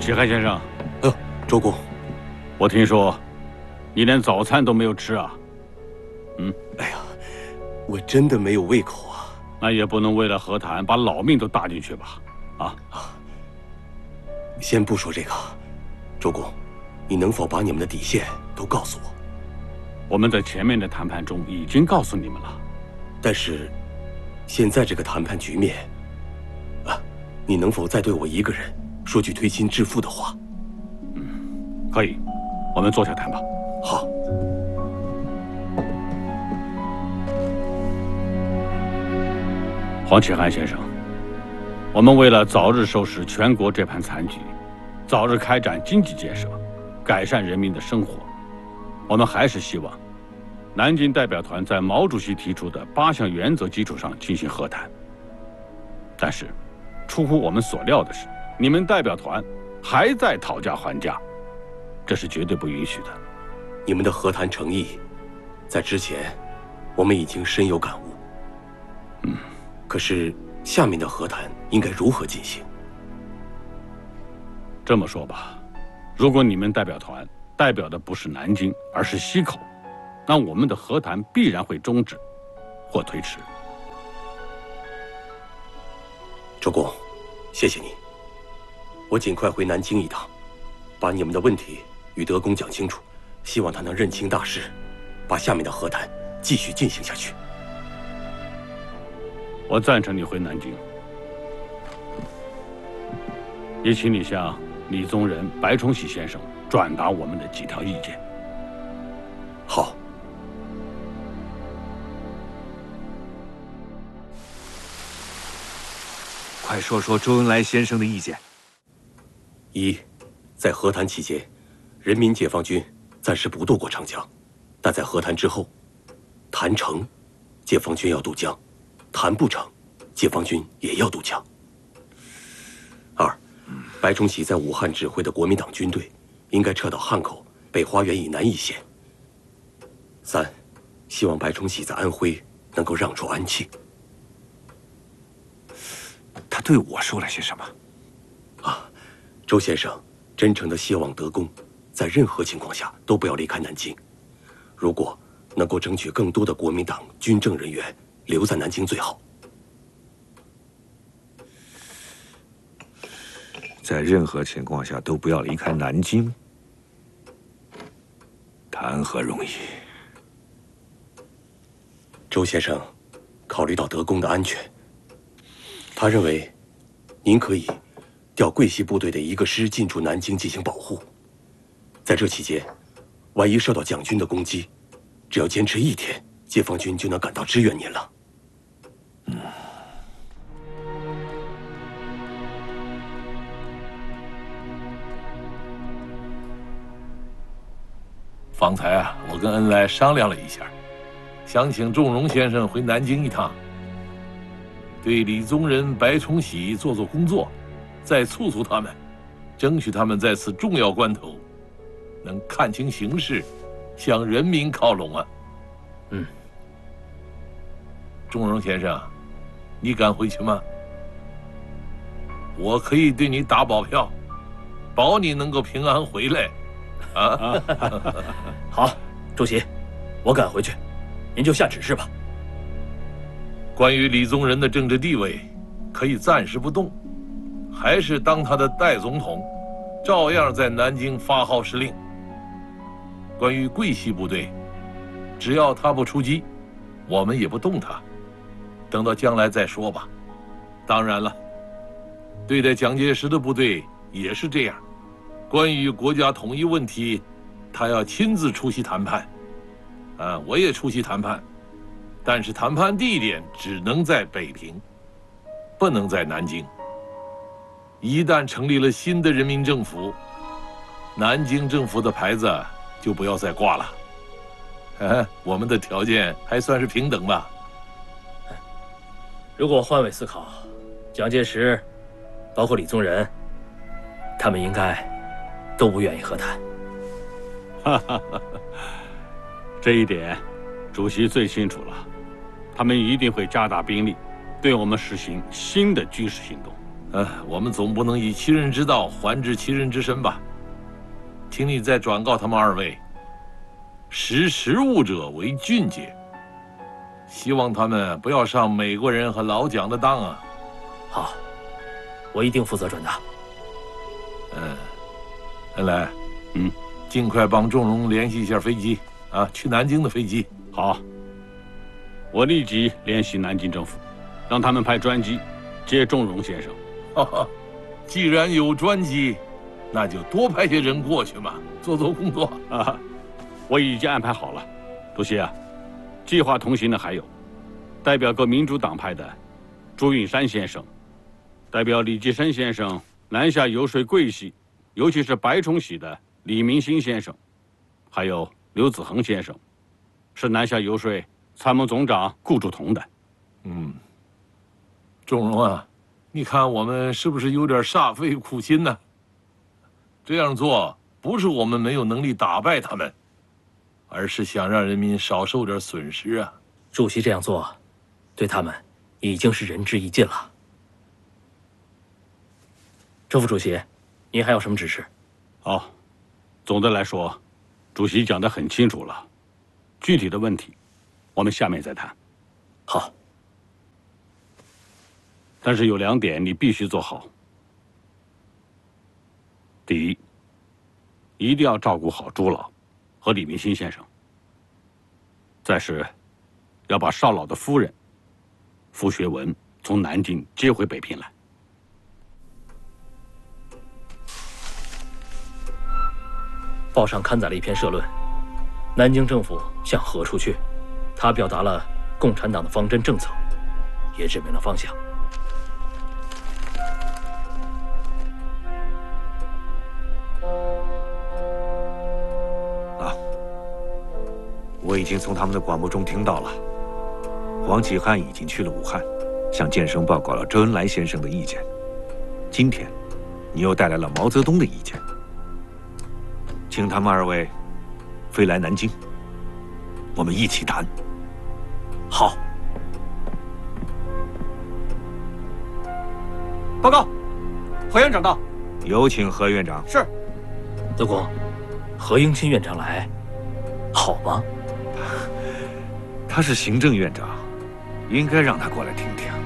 启汉先生， 周公， 我听说你连早餐都没有吃啊？ 哎呀，我真的没有胃口啊。 那也不能为了和谈把老命都搭进去吧？ 先不说这个，周公，你能否把你们的底线都告诉我？ 我们在前面的谈判中已经告诉你们了。 但是，现在这个谈判局面，你能否再对我一个人说句推心置腹的话？ 可以，我们坐下谈吧。 好。 黄启汉先生，我们为了早日收拾全国这盘残局，早日开展经济建设，改善人民的生活，我们还是希望南京代表团在毛主席提出的8项原则基础上进行和谈。但是，出乎我们所料的是，你们代表团还在讨价还价，这是绝对不允许的。 你们的和谈诚意，在之前我们已经深有感悟。可是下面的和谈应该如何进行？ 这么说吧，如果你们代表团代表的不是南京，而是西口，那我们的和谈必然会终止或推迟。 周公，谢谢你。我尽快回南京一趟，把你们的问题与德公讲清楚，希望他能认清大势，把下面的和谈继续进行下去。 我赞成你回南京，也请你向李宗仁、白崇禧先生转达我们的几条意见。 好。 快说说周恩来先生的意见。 一，在和谈期间，人民解放军暂时不渡过长江，但在和谈之后，谈成，解放军要渡江；谈不成，解放军也要渡江。二，白崇禧在武汉指挥的国民党军队应该撤到汉口、北花园以南一线。三，希望白崇禧在安徽能够让出安庆。 他对我说了些什么？ 周先生真诚地希望德公在任何情况下都不要离开南京。如果能够争取更多的国民党军政人员留在南京最好。 在任何情况下都不要离开南京，谈何容易？ 周先生考虑到德公的安全，他认为您可以调桂系部队的1个师进驻南京进行保护。在这期间，万一受到蒋军的攻击，只要坚持1天，解放军就能赶到支援您了。 方才我跟恩来商量了一下，想请仲荣先生回南京一趟，对李宗仁、白崇禧做做工作，再促促他们，争取他们在此重要关头能看清形势，向人民靠拢啊。仲荣先生，你敢回去吗？我可以对你打保票，保你能够平安回来。 好，主席，我敢回去，您就下指示吧。 关于李宗仁的政治地位，可以暂时不动，还是当他的代总统，照样在南京发号施令。关于桂系部队，只要他不出击，我们也不动他，等到将来再说吧。当然了，对待蒋介石的部队也是这样。关于国家统一问题，他要亲自出席谈判。我也出席谈判，但是谈判地点只能在北平，不能在南京。一旦成立了新的人民政府，南京政府的牌子就不要再挂了。我们的条件还算是平等吧？ 如果换位思考，蒋介石，包括李宗仁，他们应该都不愿意和谈。 这一点，主席最清楚了。他们一定会加大兵力，对我们实行新的军事行动。 我们总不能以其人之道还治其人之身吧？请你再转告他们2位，识时务者为俊杰。希望他们不要上美国人和老蒋的当啊！ 好，我一定负责转达。 恩来，尽快帮仲荣联系一下飞机啊，去南京的飞机。 好，我立即联系南京政府，让他们派专机接仲荣先生。 哈哈，既然有专机，那就多派些人过去嘛，做工作啊。我已经安排好了。主席啊，计划同行的还有代表各民主党派的朱运山先生，代表李济深先生南下游说桂系，尤其是白崇禧的李明星先生，还有刘子恒先生，是南下游说参谋总长顾祝同的。 仲荣啊，你看我们是不是有点煞费苦心呢？这样做不是我们没有能力打败他们，而是想让人民少受点损失啊。 主席这样做，对他们已经是仁至义尽了。周副主席，您还有什么指示？ 好，总的来说，主席讲得很清楚了，具体的问题，我们下面再谈。 好。 但是有2点你必须做好。第一，一定要照顾好朱老和李明星先生。再是，要把邵老的夫人傅学文从南京接回北平来。 报上刊载了一篇社论，南京政府向何处去？他表达了共产党的方针政策，也指明了方向。 我已经从他们的广播中听到了，黄启汉已经去了武汉，向建生报告了周恩来先生的意见。今天，你又带来了毛泽东的意见，请他们2位飞来南京，我们一起谈。 好。 报告，何院长到。 有请何院长。 是。 德公，何应钦院长来，好吗？ 他是行政院长，应该让他过来听听。